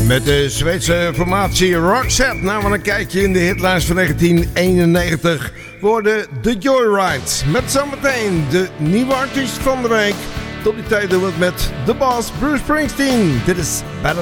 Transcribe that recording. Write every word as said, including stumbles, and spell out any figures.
Met de Zweedse formatie Roxette namen we een kijkje in de hitlijst van negentien eenennegentig. Worden The Joyride. Met zometeen de nieuwe artiest van de week. Tot die tijd doen we het met de Boss Bruce Springsteen. Dit is Better